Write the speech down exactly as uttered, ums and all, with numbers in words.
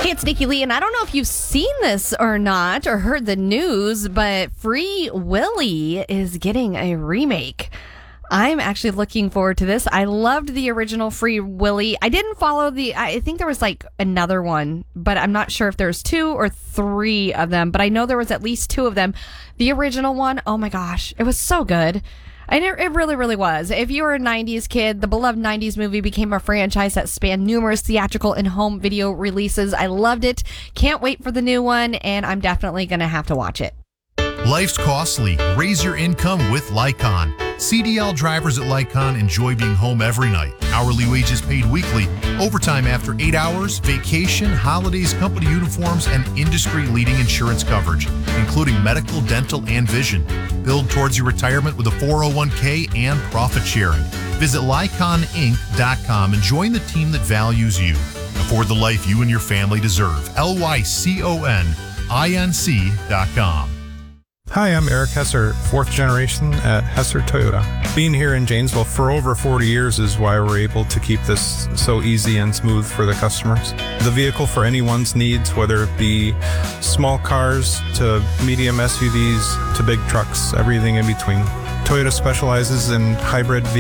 Hey, it's Nikki Lee, and I don't know if you've seen this or not or heard the news, but Free Willy is getting a remake. I'm actually looking forward to this. I loved the original Free Willy. I didn't follow the, I think there was like another one, but I'm not sure if there's two or three of them, but I know there was at least two of them. The original one, oh my gosh, it was so good. And it, it really, really was. If you were a nineties kid, the beloved nineties movie became a franchise that spanned numerous theatrical and home video releases. I loved it. Can't wait for the new one, and I'm definitely going to have to watch it. Life's costly. Raise your income with Lycon. C D L drivers at Lycon enjoy being home every night. Hourly wages paid weekly, overtime after eight hours, vacation, holidays, company uniforms, and industry-leading insurance coverage, including medical, dental, and vision. Build towards your retirement with a four oh one k and profit sharing. Visit Lycon Inc dot com and join the team that values you. Afford the life you and your family deserve. L Y C O N I N C dot com. Hi, I'm Eric Hesser, fourth generation at Hesser Toyota. Being here in Janesville for over forty years is why we're able to keep this so easy and smooth for the customers. The vehicle for anyone's needs, whether it be small cars to medium S U Vs to big trucks, everything in between. Toyota specializes in hybrid vehicles.